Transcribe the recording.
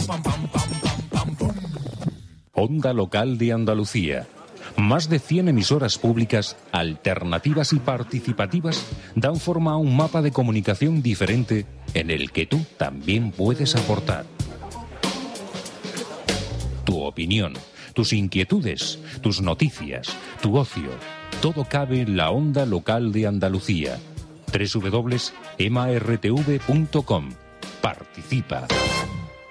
Onda Local de Andalucía. Más de 100 emisoras públicas, alternativas y participativas dan forma a un mapa de comunicación diferente en el que tú también puedes aportar. Tu opinión, tus inquietudes, tus noticias, tu ocio, todo cabe en la Onda Local de Andalucía. www.emartv.com. Participa.